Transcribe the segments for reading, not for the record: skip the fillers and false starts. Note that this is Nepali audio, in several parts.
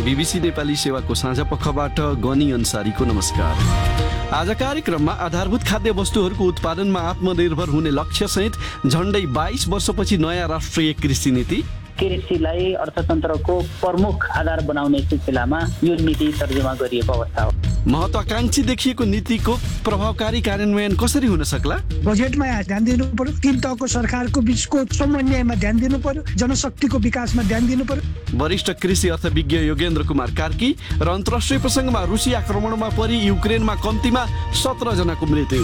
बीबीसी नेपाली सेवाको साझा पक्षबाट गनी अन्सारीको नमस्कार। आज कार्यक्रममा आधारभूत खाद्य वस्तुहरूको उत्पादनमा आत्मनिर्भर हुने लक्ष्यसहित झण्डै 22 वर्षपछि नयाँ राष्ट्रिय कृषि नीति, कृषिलाई अर्थतन्त्रको प्रमुख आधार बनाउने सिलसिलामा यो नीति तर्जुमा गरिएको अवस्था हो। महत्वाकांक्षी देखिएको नीतिको प्रभावकारी कार्यान्वयन कसरी हुन सक्ला? बजेटमा ध्यान दिनु पर्यो, तीन तहको सरकारको बीचको समन्वयमा ध्यान दिनु पर्यो, जनशक्तिको विकासमा ध्यान दिनु पर्यो। वरिष्ठ कृषि अर्थविज्ञ योगेन्द्र कुमार कार्की र अन्तर्राष्ट्रिय प्रसङ्गमा रुसी आक्रमणमा परि युक्रेनमा कम्तीमा 17 जनाको मृत्यु।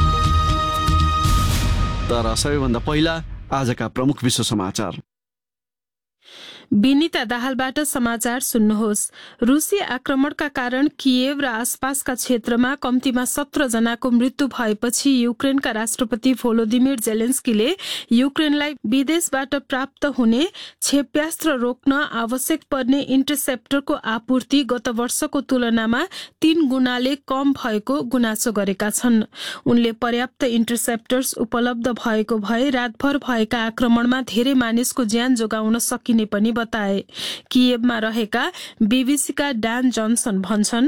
तर सबैभन्दा पहिला आजका प्रमुख विश्व समाचार। विनिता दाहालबाट समाचार सुन्नुहोस्। रुसी आक्रमणका कारण किएभ र आसपासका क्षेत्रमा कम्तीमा 17 जनाको मृत्यु भएपछि युक्रेनका राष्ट्रपति भोलोदिमिर जेलेन्स्कीले युक्रेनलाई विदेशबाट प्राप्त हुने क्षेप्यास्त्र रोक्न आवश्यक पर्ने इन्टरसेप्टरको आपूर्ति गत वर्षको तुलनामा 3 गुणाले कम भएको गुनासो गरेका छन्। उनले पर्याप्त इन्टरसेप्टर्स उपलब्ध भएको भए रातभर भएका आक्रमणमा धेरै मानिसको ज्यान जोगाउन सकिने पनि बताए। किएभमा रहेका बीबीसीका डान जनसन भन्छन्,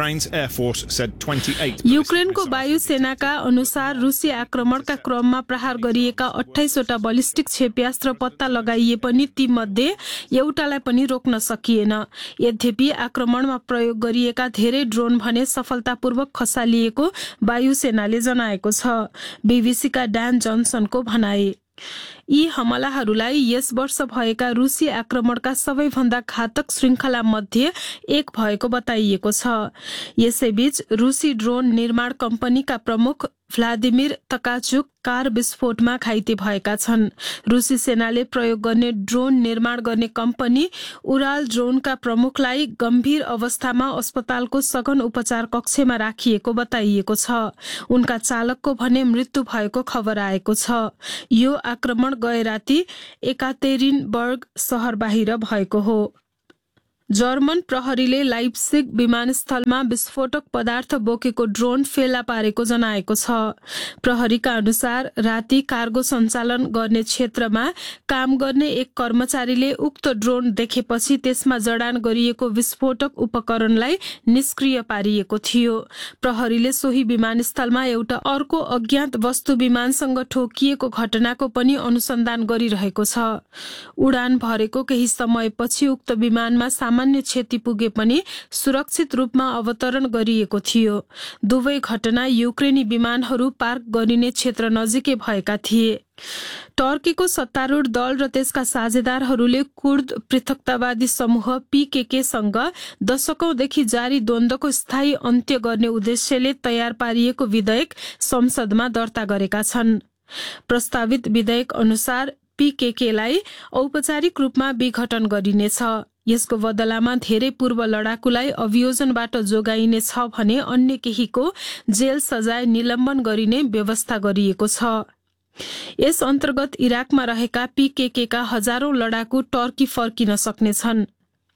युक्रेनको वायुसेनाका अनुसार रुसी आक्रमणका क्रममा प्रहार गरिएका 28 वटा बलिस्टिक क्षेप्यास्त्र पत्ता लगाइए पनि ती मध्ये एउटालाई पनि रोक्न सकिएन। यद्यपि आक्रमणमा प्रयोग गरिएका धेरै ड्रोन भने सफलतापूर्वक खसालिएको वायुसेनाले जनाएको छ। बीबीसीका डान जनसनको भनाई, यी हमलाहरूलाई यस वर्ष भएका रुसी आक्रमणका सबैभन्दा घातक श्रृङ्खला मध्ये एक भएको बताइएको छ। यसैबीच रुसी ड्रोन निर्माण कम्पनीका प्रमुख भ्लादिमिर तकाचुक कार विस्फोटमा घाइते भएका छन्। रुसी सेनाले प्रयोग गर्ने ड्रोन निर्माण गर्ने कम्पनी उराल ड्रोनका प्रमुखलाई गम्भीर अवस्थामा अस्पतालको सघन उपचार कक्षमा राखिएको बताइएको छ। उनका चालकको भने मृत्यु भएको खबर आएको छ। यो आक्रमण गए राति एकातेरिनबर्ग शहर बाहिर भएको हो। जर्मन प्रहरीले लाइप्सिग विमानस्थलमा विस्फोटक पदार्थ बोकेको ड्रोन फेला पारेको जनाएको छ। प्रहरीका अनुसार राति कार्गो सञ्चालन गर्ने क्षेत्रमा काम गर्ने एक कर्मचारीले उक्त ड्रोन देखेपछि त्यसमा जडान गरिएको विस्फोटक उपकरणलाई निष्क्रिय पारिएको थियो। प्रहरीले सोही विमानस्थलमा एउटा अर्को अज्ञात वस्तु विमानसँग ठोकिएको घटनाको पनि अनुसन्धान गरिरहेको छ। उडान भरेको केही समयपछि उक्त विमानमा सामान्य क्षति पुगे पनि सुरक्षित रूपमा अवतरण गरिएको थियो। दुवै घटना युक्रेनी विमानहरू पार्क गरिने क्षेत्र नजिकै भएका थिए। टर्कीको सत्तारूढ दल र त्यसका साझेदारहरूले कुर्द पृथकतावादी समूह PKK-सँग दशकौंदेखि जारी द्वन्द्वको स्थायी अन्त्य गर्ने उद्देश्यले तयार पारिएको विधेयक संसदमा दर्ता गरेका छन्। प्रस्तावित विधेयक अनुसार PKK-लाई औपचारिक रूपमा विघटन गरिनेछ। यसको बदलामा धेरै पूर्व लडाकुलाई अभियोजनबाट जोगाइनेछ भने अन्य केहीको जेल सजाय निलम्बन गरिने व्यवस्था गरिएको छ। यस अन्तर्गत इराकमा रहेका PKK-का हजारौं लडाकु टर्की फर्किन सक्नेछन्।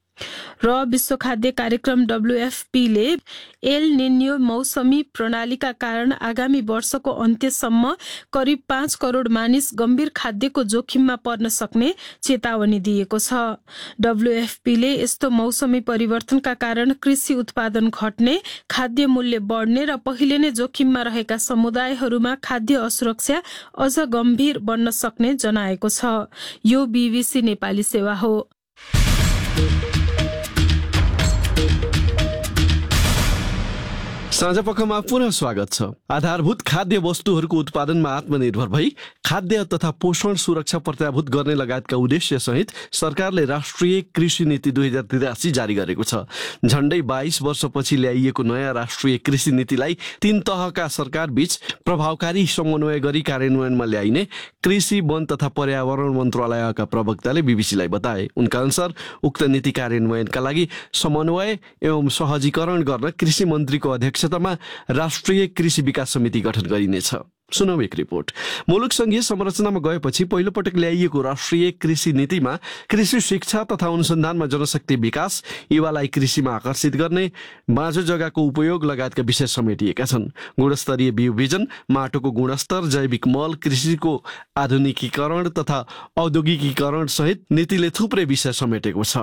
र विश्व खाद्य कार्यक्रम WFPले एल निन्यो मौसमी प्रणालीका कारण आगामी वर्षको अन्त्यसम्म करिब 5 करोड मानिस गम्भीर खाद्यको जोखिममा पर्न सक्ने चेतावनी दिएको छ। WFPले यस्तो मौसमी परिवर्तनका कारण कृषि उत्पादन घट्ने, खाद्य मूल्य बढ्ने र पहिले नै जोखिममा रहेका समुदायहरूमा खाद्य असुरक्षा अझ गम्भीर बन्न सक्ने जनाएको छ। यो बीबीसी नेपाली सेवा हो। साँझ पखमा पुनः स्वागत छ। आधारभूत खाद्य वस्तुहरूको उत्पादनमा आत्मनिर्भर भई खाद्य तथा पोषण सुरक्षा प्रत्याभूत गर्ने लगायतका उद्देश्य सहित सरकारले राष्ट्रिय कृषि नीति 2083 जारी गरेको छ। झण्डै 22 वर्षपछि ल्याइएको नयाँ राष्ट्रिय कृषि नीतिलाई 3 तहका सरकार बीच प्रभावकारी समन्वय गरी कार्यान्वयनमा ल्याइने कृषि, वन तथा पर्यावरण मन्त्रालयका प्रवक्ताले बीबीसीलाई बताए। उनका अनुसार उक्त नीति कार्यान्वयनका लागि समन्वय एवं सहजीकरण गर्न कृषि मन्त्रीको अध्यक्षतामा राष्ट्रिय कृषि विकास समिति गठन गरिनेछ। सुनौ एक रिपोर्ट। मुलुक संघीय संरचनामा गएपछि पहिलो पटक ल्याइएको राष्ट्रिय कृषि नीतिमा कृषि शिक्षा तथा अनुसन्धानमा जनशक्ति विकास, युवालाई कृषिमा आकर्षित गर्ने, बाँझो जग्गाको उपयोग लगायतका विषय समेटिएका छन्। गुणस्तरीय बिउ बिजन, माटोको गुणस्तर, जैविक मल, कृषिको आधुनिकीकरण तथा औद्योगिकीकरण सहित नीतिले थुप्रै विषय समेटेको छ।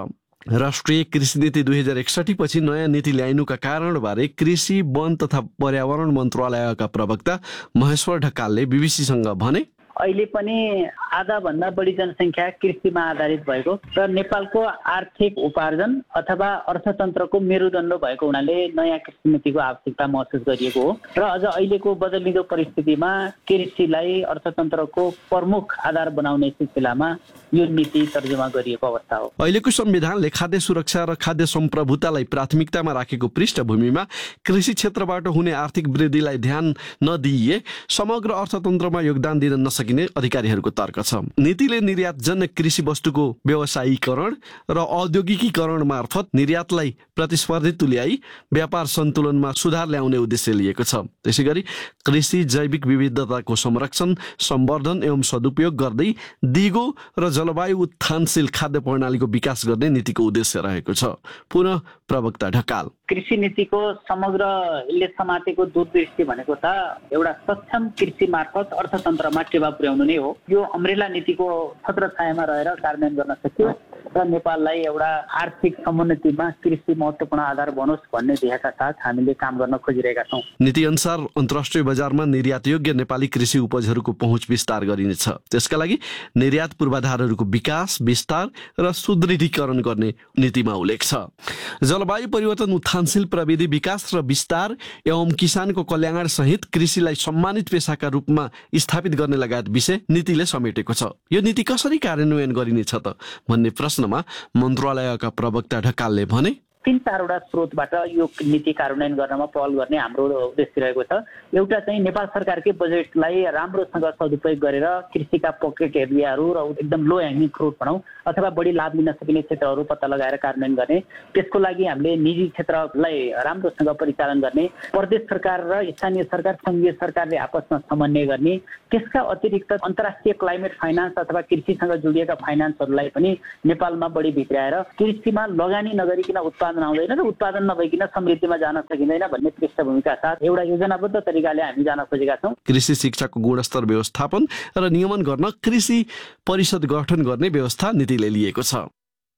राष्ट्रिय कृषि नीति 2061 पछि नयाँ नीति ल्याइनुका कारणबारे कृषि, वन तथा पर्यावरण मन्त्रालयका प्रवक्ता महेश्वर ढकालले बीबीसीसँग भने, अहिले पनि आधा भन्दा बढी जनसङ्ख्या कृषिमा आधारित भएको र नेपालको आर्थिक उपार्जन अथवा अर्थतन्त्रको मेरुदण्ड भएको हुनाले नयाँ कृषि नीतिको आवश्यकता महसुस गरिएको हो र अझ अहिलेको बदलिँदो परिस्थितिमा कृषिलाई अर्थतन्त्रको प्रमुख आधार बनाउने सिलसिलामा यो नीति तर्जुमा गरिएको अवस्था हो। अहिलेको संविधानले खाद्य सुरक्षा र खाद्य सम्प्रभुतालाई प्राथमिकतामा राखेको पृष्ठभूमिमा कृषि क्षेत्रबाट हुने आर्थिक वृद्धिलाई ध्यान नदिए समग्र अर्थतन्त्रमा योगदान दिन नसकिने अधिकारीहरूको तर्क छ। नीतिले निर्यातजन्य कृषि वस्तुको व्यवसायीकरण र औद्योगिकीकरण मार्फत निर्यातलाई प्रतिस्पर्धी तुल्याई व्यापार सन्तुलनमा सुधार ल्याउने उद्देश्य लिएको छ। त्यसैगरी कृषि जैविक विविधताको संरक्षण, सम्वर्धन एवं सदुपयोग गर्दै दिगो र जलवायु उत्थानशील खाद्य प्रणालीको विकास गर्ने नीतिको उद्देश्य रहेको छ। पुनः प्रवक्ता ढकाल, कृषि नीतिको समग्रले समातेको दूरदृष्टि भनेको त एउटा सक्षम कृषि मार्फत अर्थतन्त्रमा टेवा पुर्याउनु नै हो। यो अम्ब्रेला नीतिको छत्रछायामा रहेर कार्यान्वयन गर्न सक्यो र नेपाललाई एउटा आर्थिक समुन्नतिमा कृषि महत्त्वपूर्ण आधार बनोस् भन्ने ध्येयका साथ हामीले काम गर्न खोजिरहेका छौँ। नीति अनुसार अन्तर्राष्ट्रिय बजारमा निर्यातयोग्य नेपाली कृषि उपजहरूको पहुँच विस्तार गरिनेछ। त्यसका लागि निर्यात पूर्वाधारहरूको विकास, विस्तार र सुदृढीकरण गर्ने नीतिमा उल्लेख छ। जलवायु परिवर्तन, उत्थानशील प्रविधि विकास र विस्तार एवं किसानको कल्याण सहित कृषिलाई सम्मानित पेसाका रूपमा स्थापित गर्ने लगायत विषय नीतिले समेटेको छ। यो नीति कसरी कार्यान्वयन गरिनेछ त भन्ने प्रश्नमा मन्त्रालयका प्रवक्ता ढकालले भने, 3-4वटा स्रोतबाट यो नीति कार्यान्वयन गर्नमा पहल गर्ने हाम्रो उद्देश्य रहेको छ। एउटा चाहिँ नेपाल सरकारकै बजेटलाई राम्रोसँग सदुपयोग गरेर कृषिका पकेट एरियाहरू र एकदम लो ह्याङ्गिङ फ्रुट भनौँ अथवा बढी लाभ लिन सकिने क्षेत्रहरू पत्ता लगाएर कार्यान्वयन गर्ने। त्यसको लागि हामीले निजी क्षेत्रलाई राम्रोसँग परिचालन गर्ने, प्रदेश सरकार र स्थानीय सरकार, सङ्घीय सरकारले आपसमा समन्वय गर्ने। त्यसका अतिरिक्त अन्तर्राष्ट्रिय क्लाइमेट फाइनान्स अथवा कृषिसँग जोडिएका फाइनान्सहरूलाई पनि नेपालमा बढी भित्राएर कृषिमा लगानी नगरिकन उत्पादन आउँदैन र उत्पादन नभइकन समृद्धिमा जान सकिँदैन भन्ने पृष्ठभूमिका साथ एउटा योजनाबद्ध तरिकाले हामी जान खोजेका छौँ। कृषि शिक्षाको गुणस्तर व्यवस्थापन र नियमन गर्न कृषि परिषद गठन गर्ने व्यवस्था नीतिले लिएको छ।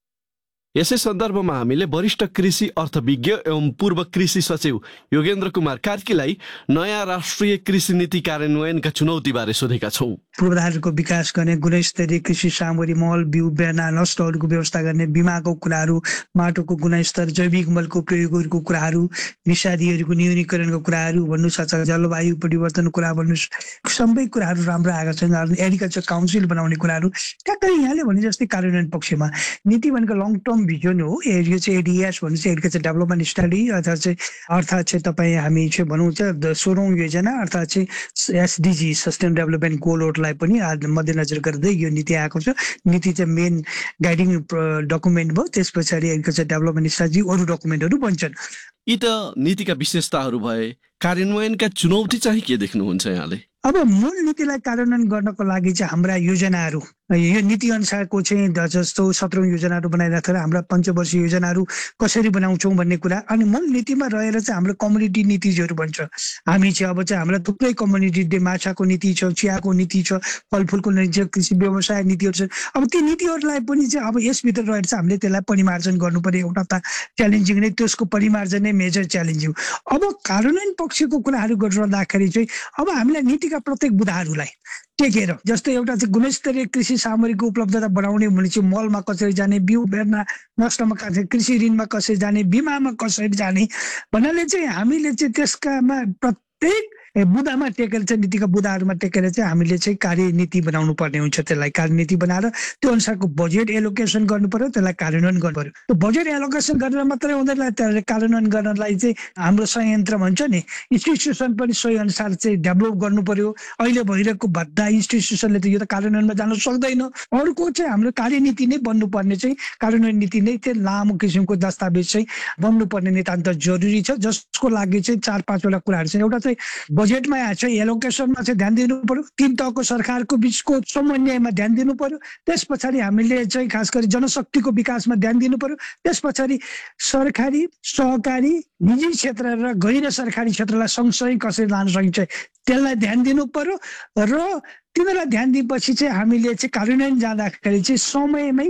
यसै सन्दर्भमा हामीले वरिष्ठ कृषि अर्थविज्ञ एवं पूर्व कृषि सचिव योगेन्द्र कुमार कार्कीलाई नयाँ राष्ट्रिय कृषि नीति कार्यान्वयनका चुनौतीबारे सोधेका छौँ। पूर्वाधारको विकास गर्ने, गुणस्तरीय कृषि सामग्री, मल, बिउ, बियाना, नष्टहरूको व्यवस्था गर्ने, बिमाको कुराहरू, माटोको गुणस्तर, जैविक मलको प्रयोगहरूको कुराहरू, विषादीहरूको न्यूनीकरणको कुराहरू भन्नु सक्छ, जलवायु परिवर्तनको कुरा भन्नु, सबै कुराहरू राम्रो आएका छन्। एग्रिकल्चर काउन्सिल बनाउने कुराहरू ठ्याक्कै यहाँले भने जस्तै कार्यान्वयन पक्षमा नीति भनेको लङ टर्म भिजन हो। यो चाहिँ एडिएस भन्नु चाहिँ एग्रिकल्चर डेभलपमेन्ट स्टडी अर्थात् चाहिँ तपाईँ हामी चाहिँ भनौँ चाहिँ 16औं योजना अर्थात् चाहिँ एसडिजी सस्टेन डेभलपमेन्ट गोलहरूलाई पनि मध्यनजर गर्दै यो नीति आएको छ। नीति चाहिँ मेन गाइडिङ डकुमेन्ट भयो, त्यस पछाडि एग्रिकल्चर डेभलपमेन्ट स्ट्राटेजी अरू डकुमेन्टहरू बन्छन्। यी त नीतिका विशेषताहरू भए, कार्यान्वयनका चुनौती चाहिँ के देख्नुहुन्छ यहाँले? अब मूल नीतिलाई कार्यान्वयन गर्नको लागि चाहिँ हाम्रा योजनाहरू, यो नीति अनुसारको चाहिँ जस्तो 17औं योजनाहरू बनाइराखेर हाम्रा पञ्चवर्षीय योजनाहरू कसरी बनाउँछौँ भन्ने कुरा, अनि मूल नीतिमा रहेर चाहिँ हाम्रो कम्युनिटी नीतिजहरू भन्छ। हामी चाहिँ अब चाहिँ हाम्रा थुप्रै कम्युनिटी, माछाको नीति छ, चियाको नीति छ, फलफुलको नीति छ, कृषि व्यवसाय नीतिहरू छ। अब ती नीतिहरूलाई पनि चाहिँ अब यसभित्र रहेर चाहिँ हामीले त्यसलाई परिमार्जन गर्नु पर्यो। एउटा त च्यालेन्जिङ नै, त्यसको परिमार्जन नै मेजर च्यालेन्ज हो। अब कार्यान्वयन पक्षको कुराहरू गरिरहँदाखेरि चाहिँ अब हामीलाई नीतिका प्रत्येक बुँदाहरूलाई टेकेर, जस्तै एउटा चाहिँ गुणस्तरीय कृषि सामग्रीको उपलब्धता बढाउने भने चाहिँ मलमा कसरी जाने, बिउ बेर्ना नष्टमा कसरी, कृषि ऋणमा कसरी जाने, बिमामा कसरी जाने भन्नाले चाहिँ हामीले चाहिँ त्यसकामा प्रत्येक बुँदामा टेकेर चाहिँ नीतिका बुँदाहरूमा टेकेर चाहिँ हामीले चाहिँ कार्यनीति बनाउनु पर्ने हुन्छ। त्यसलाई कार्यनीति बनाएर त्यो अनुसारको बजेट एलोकेसन गर्नु पर्यो, त्यसलाई कार्यान्वयन गर्नु पर्यो। त्यो बजेट एलोकेसन गरेर मात्रै हुँदैन, त्यसलाई कार्यान्वयन गर्नलाई चाहिँ हाम्रो संयन्त्र भन्छ नि, इन्स्टिट्युसन पनि सोही अनुसार चाहिँ डेभलप गर्नु पर्यो। अहिले भइरहेको भद्दा इन्स्टिट्युसनले त यो त कार्यान्वयनमा जान सक्दैन। अर्को चाहिँ हाम्रो कार्यनीति नै बन्नुपर्ने चाहिँ कार्यान्वयन नीति नै त्यो लामो किसिमको दस्तावेज चाहिँ बन्नुपर्ने नितान्त जरुरी छ, जसको लागि चाहिँ 4-5वटा कुराहरू छ। एउटा चाहिँ बजेटमा चाहिँ एलोकेसनमा चाहिँ ध्यान दिनु पर्यो, 3 तहको सरकारको बिचको समन्वयमा ध्यान दिनु पर्यो, त्यस पछाडि हामीले चाहिँ खास गरी जनशक्तिको विकासमा ध्यान दिनु पर्यो, त्यस पछाडि सरकारी, सहकारी, निजी क्षेत्र र गैर सरकारी क्षेत्रलाई सँगसँगै कसरी लान सकिन्छ त्यसलाई ध्यान दिनु पर्यो। र तिनीहरूलाई ध्यान दिएपछि चाहिँ हामीले चाहिँ कार्यान्वयन जाँदाखेरि चाहिँ समयमै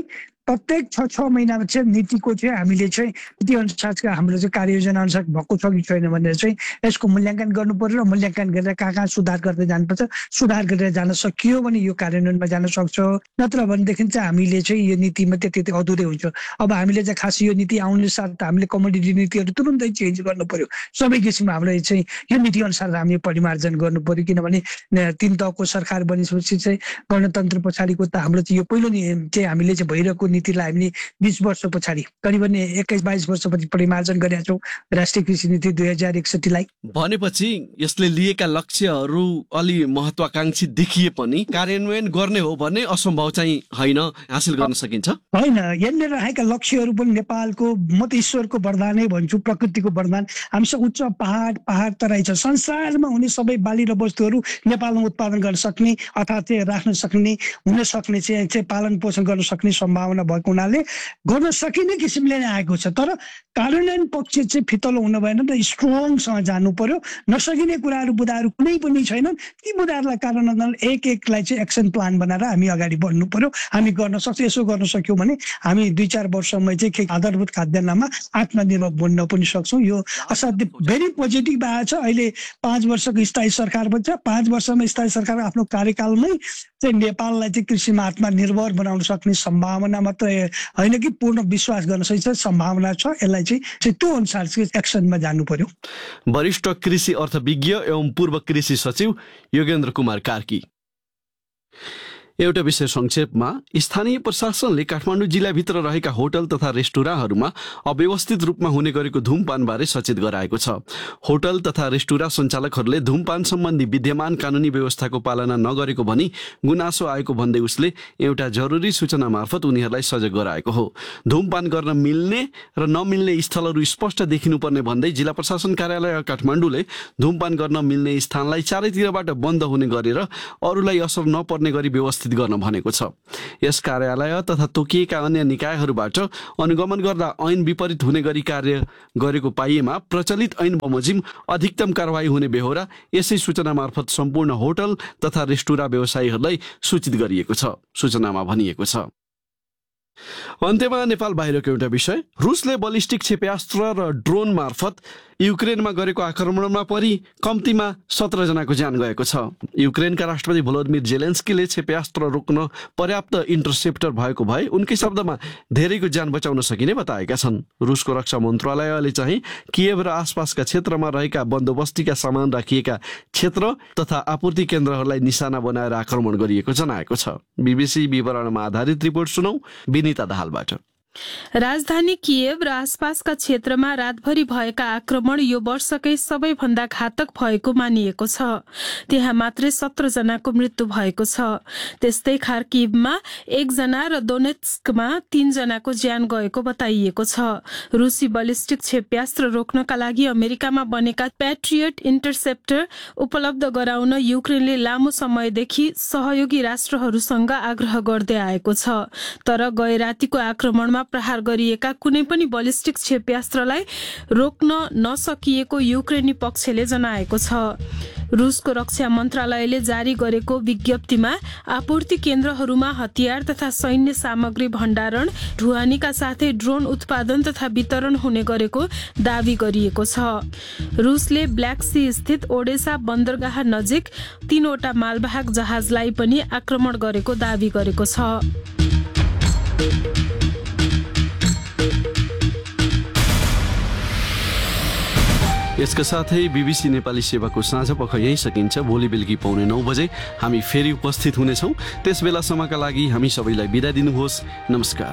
प्रत्येक 6 महिनामा चाहिँ नीतिको चाहिँ हामीले चाहिँ नीति अनुसार हाम्रो चाहिँ कार्ययोजना अनुसार भएको छ कि छैन भनेर चाहिँ यसको मूल्याङ्कन गर्नु पर्यो र मूल्याङ्कन गरेर कहाँ सुधार गर्दै जानुपर्छ, सुधार गरेर जान सकियो भने यो कार्यान्वयनमा जान सक्छ, नत्र भनेदेखि चाहिँ हामीले चाहिँ यो नीतिमा त्यति अधुरै हुन्छ। अब हामीले चाहिँ खास यो नीति आउने साथ हामीले कमोडिटी नीतिहरू तुरुन्तै चेन्ज गर्नु पर्यो। सबै किसिममा हामीले चाहिँ यो नीति अनुसार हामीले परिमार्जन गर्नु पर्यो, किनभने 3 तहको सरकार बनेपछि चाहिँ गणतन्त्र पछाडिको त हाम्रो चाहिँ यो पहिलो चाहिँ हामीले चाहिँ भइरहेको नीतिलाई हामीले 20 वर्ष पछाडि करिबन 21-22 वर्षपछि परिमार्जन गरेका छौँ राष्ट्रिय कृषि नीति 2061 लाई। भनेपछि यसले लिएका लक्ष्यहरू अलि महत्वाकांक्षी देखिए पनि कार्यान्वयन गर्ने हो भने असम्भव चाहिँ होइन, हासिल गर्न सकिन्छ होइन। यहाँनिर रहेका लक्ष्यहरू पनि नेपालको म त ईश्वरको वरदानै भन्छु, प्रकृतिको वरदान। हामीसँग उच्च पहाड तराई छ। संसारमा हुने सबै बाली र वस्तुहरू नेपालमा उत्पादन गर्न सक्ने अथवा चाहिँ राख्न सक्ने हुन सक्ने चाहिँ पालन पोषण गर्न सक्ने सम्भावना भएको हुनाले गर्न सकिने किसिमले नै आएको छ। तर कार्यान्वयन पक्ष चाहिँ फितलो हुनु भएन, त स्ट्रङसँग जानु पर्यो। नसकिने कुराहरू बुदाहरू कुनै पनि छैनन्। ती बुदाहरूलाई कार्यान्वयन एकलाई चाहिँ एक्सन प्लान बनाएर हामी अगाडि बढ्नु पर्यो। हामी गर्न सक्छौँ। यसो गर्न सक्यौँ भने हामी 2-4 वर्षमा चाहिँ आधारभूत खाद्यान्नमा आत्मनिर्भर बन्न पनि सक्छौँ। यो असाध्यै भेरी पोजिटिभ आएको छ। अहिले 5 वर्षको स्थायी सरकार बन्छ। 5 वर्षमा स्थायी सरकार आफ्नो कार्यकालमै चाहिँ नेपाललाई चाहिँ कृषिमा आत्मनिर्भर बनाउन सक्ने सम्भावना मात्र होइन कि पूर्ण विश्वास गर्न सकिन्छ, सम्भावना छ। यसलाई चाहिँ त्यो अनुसार चाहिँ एक्सनमा जानु पर्यो। वरिष्ठ कृषि अर्थविज्ञ एवं पूर्व कृषि सचिव योगेन्द्र कुमार कार्की। एउटा विषय संक्षेपमा, स्थानीय प्रशासनले काठमाडौँ जिल्लाभित्र रहेका होटल तथा रेस्टुराँहरूमा अव्यवस्थित रूपमा हुने गरेको धूमपानबारे सचेत गराएको छ। होटल तथा रेस्टुराँ सञ्चालकहरूले धूमपान सम्बन्धी विद्यमान कानुनी व्यवस्थाको पालना नगरेको भनी गुनासो आएको भन्दै उसले एउटा जरुरी सूचना मार्फत उनीहरूलाई सजग गराएको हो। धूमपान गर्न मिल्ने र नमिल्ने स्थलहरू स्पष्ट देखिनुपर्ने भन्दै जिल्ला प्रशासन कार्यालय काठमाडौँले धूमपान गर्न मिल्ने स्थानलाई चारैतिरबाट बन्द हुने गरेर अरूलाई असर नपर्ने गरी व्यवस्थित गर्न भनेको छ। यस कार्यालय तथा तोकिएका अन्य निकायहरूबाट अनुगमन गर्दा ऐन विपरीत हुने गरी कार्य गरेको पाइएमा प्रचलित ऐन बमोजिम अधिकतम कारवाही हुने बेहोरा यसै सूचना मार्फत सम्पूर्ण होटल तथा रेस्टुराँ व्यवसायीहरूलाई सूचित गरिएको छ, सूचनामा भनिएको छ। अन्त्यमा नेपाल बाहिरको एउटा विषय, रुसले बलिस्टिक क्षेप्यास्त्र र ड्रोन मार्फत युक्रेनमा गरेको आक्रमणमा परि कम्तीमा 17 जनाको ज्यान गएको छ। युक्रेनका राष्ट्रपति भोलोदिमिर जेलेन्स्कीले क्षेप्यास्त्र रोक्न पर्याप्त इन्टरसेप्टर भएको भए उनकै शब्दमा धेरैको ज्यान बचाउन सकिने बताएका छन्। रुसको रक्षा मन्त्रालयले चाहिँ कियेभ र आसपासका क्षेत्रमा रहेका बन्दोबस्तीका सामान राखिएका क्षेत्र तथा आपूर्ति केन्द्रहरूलाई निशाना बनाएर आक्रमण गरिएको जनाएको छ। बीबीसी विवरणमा आधारित रिपोर्ट सुनौ विनिता दाहालबाट। राजधानी कियेभ र आसपासका क्षेत्रमा रातभरि भएका आक्रमण यो वर्षकै सबैभन्दा घातक भएको मानिएको छ। त्यहाँ मात्रै 17 जनाको मृत्यु भएको छ। त्यस्तै खार्किभमा 1 जना र दोनेत्स्कमा 3 जनाको ज्यान गएको बताइएको छ। रुसी बलिस्टिक क्षेप्यास्त्र रोक्नका लागि अमेरिकामा बनेका प्याट्रियट इन्टरसेप्टर उपलब्ध गराउन युक्रेनले लामो समयदेखि सहयोगी राष्ट्रहरूसँग आग्रह गर्दै आएको छ। तर गए रातिको आक्रमणमा प्रहार गरिएका कुनै पनि बलिस्टिक क्षेप्यास्त्रलाई रोक्न नसकिएको युक्रेनी पक्षले जनाएको छ। रुसको रक्षा मन्त्रालयले जारी गरेको विज्ञप्तिमा आपूर्ति केन्द्रहरूमा हतियार तथा सैन्य सामग्री भण्डारण, ढुवानीका साथै ड्रोन उत्पादन तथा वितरण हुने गरेको दावी गरिएको छ। रुसले ब्ल्याक सी स्थित ओडेसा बन्दरगाह नजिक 3 वटा मालवाहक जहाजलाई पनि आक्रमण गरेको दावी गरेको छ। यसका साथै बीबीसी नेपाली सेवाको साँझ पख यही सकिन्छ। भोलि बेलुकी 9:15 बजे हामी फेरि उपस्थित हुनेछौँ। त्यस बेलासम्मका लागि हामी सबैलाई बिदा दिनुहोस्। नमस्कार।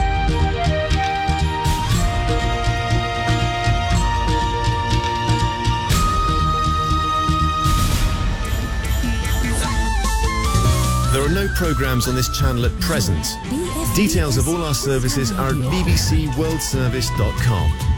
There are no programs on this channel at present. Details of all our services are at bbcworldservice.com.